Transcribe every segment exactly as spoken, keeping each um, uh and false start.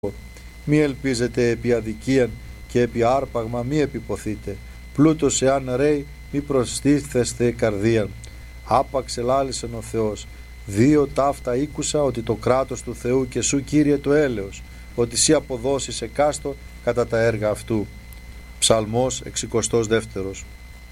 Μη ελπίζετε επί αδικίαν και επί άρπαγμα μη επιποθείτε. Πλούτος εάν ρέει μη προστίθεστε καρδίαν. Άπαξ ελάλησεν ο Θεός. Δύο ταύτα ήκουσα ότι το κράτος του Θεού και σου Κύριε το έλεος, ότι σύ αποδώσεις εκάστο κατά τα έργα αυτού. Ψαλμός εξηκοστός δεύτερος.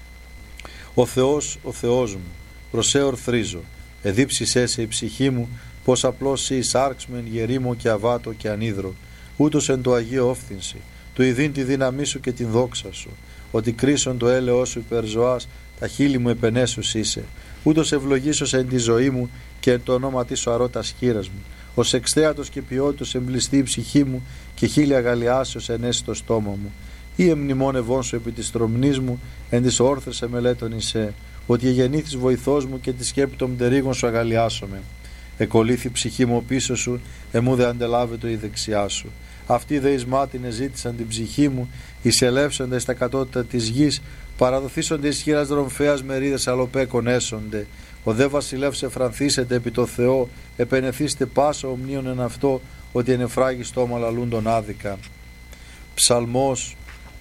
Ο Θεός, ο Θεός μου, προσέ ορθρίζω, εδίψησέ σε η ψυχή μου, πως απλώς σύ εισάρξμεν γερήμο και αβάτο και ανίδρο, ούτως εν το Αγίο όφθυνση, του ειδήν τη δύναμή σου και την δόξα σου, ότι κρίσον το έλεος σου υπερζωάς, τα χείλη μου επενέσους είσαι, ούτως ευλογήσος εν τη ζωή μου και εν το όνομα της σου αρώτας χείρας μου, ως εξθέατος και ποιότητος εμπληστεί η ψυχή μου και χείλη αγαλιάσεως ενέσει το στόμα μου. Ή εμνημόνευόν σου επί της τρομνής μου, εν της όρθρες εμελέτων εισέ, ότι εγεννήθης βοηθός μου και τη σκέπη των πτερίγων σου αγαλιάσομαι. Εκολύθη η ψυχή μου πίσω σου, εμού δε αντελάβετο η δεξιά σου. Αυτοί δε εις μάτιν εζήτησαν την ψυχή μου, εισελεύσονται στα κατώτατα της γης, παραδοθήσονται εις χείρας δρομφέας μερίδες αλοπέκων έσονται. Ο δε βασιλεύς εφρανθήσετε επί το Θεό, επενεθήστε πάσα ομνίων εν αυτό, ότι εν εφράγει στόμα λαλούντον άδικα. Ψαλμός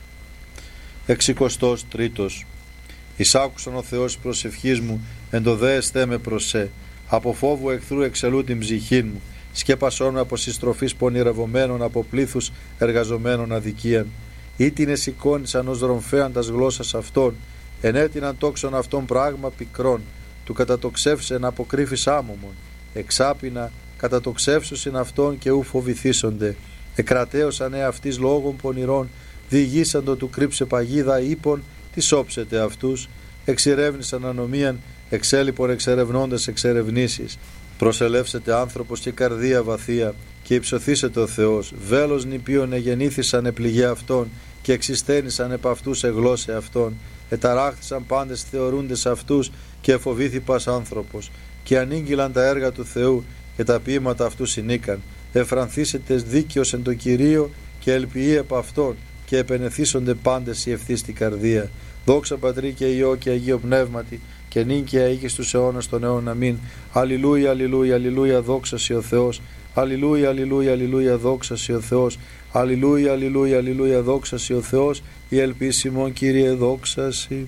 εξηκοστός τρίτος. Εισάκουσον ο Θεός προσευχής μου, εν το δε εστέ με προσέ. Από φόβου εχθρού εξελού την ψυχή μου, σκέπασόν με από συστροφής πονηρευομένων, από πλήθους εργαζομένων αδικίαν. Ή την εσηκώνησαν ως δρομφέαν τας γλώσσας αυτών, ενέτειναν τόξον αυτών πράγμα πικρών, του κατατοξεύσεν αποκρύφης άμωμον, εξάπινα κατατοξεύσουσιν αυτών και ου φοβηθήσονται. Εκρατέωσαν εαυτής λόγων πονηρών, διηγήσαντο του κρύψε παγίδα ύπων, τι σώψετε αυτούς, εξηρεύνησαν ανομίαν, εξέλιπον εξερευνώντας εξερευνήσεις. Προσελεύσετε άνθρωπος και καρδία βαθία, και υψωθήσετε ο Θεός. Βέλος νηπίων εγεννήθησαν επληγέ αυτών, και εξιστένησαν επ' αυτούς εγλώσσε αυτών. Εταράχθησαν πάντες θεωρούντες αυτούς, και εφοβήθη πας άνθρωπος. Και ανήγγυλαν τα έργα του Θεού, και τα ποίηματα αυτού συνήκαν. Εφρανθήσετε δίκαιος εν το Κυρίο, και ελπιεί επ' αυτών, και επενεθήσονται πάντες η ευθύς στην καρδία. Δόξα Πατρί και Υιό και Αγίο Πνεύματι, και νυν και αεί και στους αιώνας των αιώνων. Αμήν. Αλληλούια, αλληλούια, αλληλούια, δόξα σοι ο Θεός. Αλληλούια, αλληλούια, αλληλούια, δόξα σοι ο Θεός. Αλληλούια, αλληλούια, αλληλούια, δόξα σοι ο Θεός. Η ελπίσιμον Κύριε, δόξα σοι.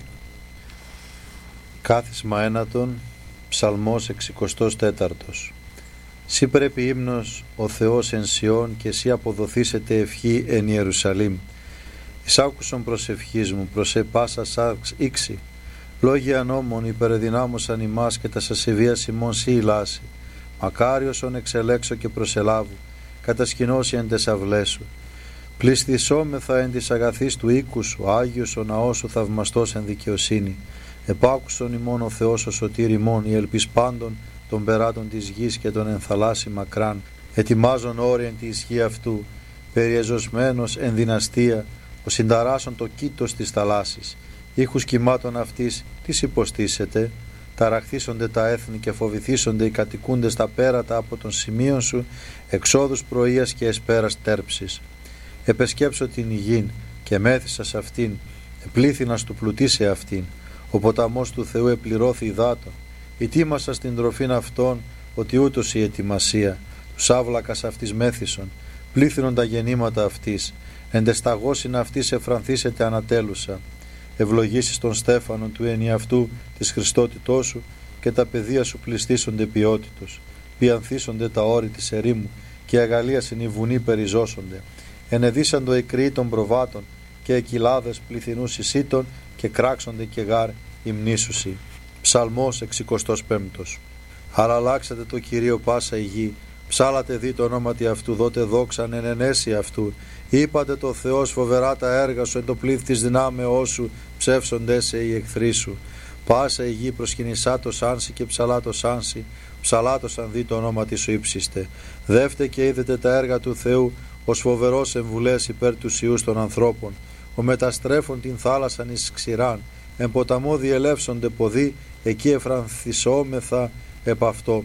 Κάθισμα ένατον, Ψαλμός εξηκοστός τέταρτος. Σύ πρέπει ύμνος ο Θεός εν Σιών, και σύ αποδοθήσετε ευχή εν Ιερουσαλήμ. Εισάκουσον προσευχής μου, προσέ πάσα σάρξ ήξη. Λόγια νόμων υπερεδυνάμωσαν ημάς, και τα σασεβίας ημών σύ ηλάσει. Μακάριος ον εξελέξω και προσελάβου, κατασκηνώσει εν τες αυλές σου. Πληστησόμεθα εν της αγαθής του οίκου σου, Άγιος ο ναός σου θαυμαστός εν δικαιοσύνη. Επάκουσον ημών ο Θεός ο σωτήρ ημών, η ελπίς πάντων των περάτων της γης και των εν θαλάσσι μακράν. Ετοιμάζον όρι εν τη ισχύ αυτού, περιεζωσμένος εν δυναστεία, ο συνταράσσον το κήτος της θαλάσσης. Ήχους κυμάτων αυτής τις υποστήσετε, ταραχθήσονται τα έθνη και φοβηθήσονται οι κατοικούντες τα πέρατα από των σημείων σου, εξόδους πρωίας και εσπέρας τέρψης. Επεσκέψω την υγιήν και μέθησα σε αυτήν, επλήθυνας του πλουτίσε αυτήν. Ο ποταμός του Θεού επληρώθη υδάτων. Ετοίμασα στην τροφήν αυτών, ότι ούτως η ετοιμασία. Τους άβλακας αυτής μέθησον, πλήθυνον τα γεννήματα αυτής. Εντεσταγώσιν αυτής εφρανθήσετε ανατέλουσα. Ευλογήσεις των στέφανων του ενιαυτού της Χριστότητός σου, και τα παιδεία σου πληστήσονται ποιότητος. Πιανθήσονται τα όρη της ερήμου, και αγαλίασιν οι βουνοί περιζώσονται. Ενεδίσαντο οι κρύοι των προβάτων, και εκυλάδες πληθυνούς εισήτων, και κράξονται και γάρ υμνήσουσι. Ψαλμός εξηκοστός πέμπτος. Αραλλάξατε το Κυρίο πάσα η γη, ψάλατε δι το ονόματι αυτού, δότε δόξαν εν ενέσει αυτού. Είπατε το Θεός φοβερά τα έργα σου, εν το πλήθ της δυνάμεώς σου, ψεύσονται σε οι εχθροί σου. Πάσα η γη προσκυνησά το σάνσι και ψαλά το σάνσι, ψαλά το σαν δι το ονόματι σου ύψιστε. Δεύτε και είδετε τα έργα του Θεού, ως φοβερός εμβουλές υπέρ του ιούς των ανθρώπων. Ο μεταστρέφων την θάλασσαν εις ξηράν, εν ποταμό διελεύσονται ποδοί, εκεί εφρανθισόμεθα επ' αυτό.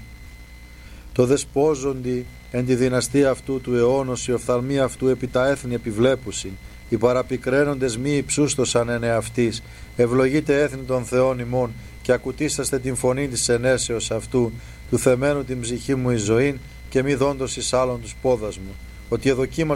Το δεσπόζοντι εν τη δυναστεία αυτού του αιώνος, οι οφθαλμοί αυτού επί τα έθνη επιβλέπουσιν. Οι παραπικραίνοντες μη υψούστοσαν εν εαυτής. Ευλογείτε έθνη των Θεών ημών, και ακουτήσαστε την φωνή της ενέσεως αυτού, του θεμένου την ψυχή μου εις ζωήν, και μη δόντος εις άλλον τους πόδας μου. ότι εδοκίμασαν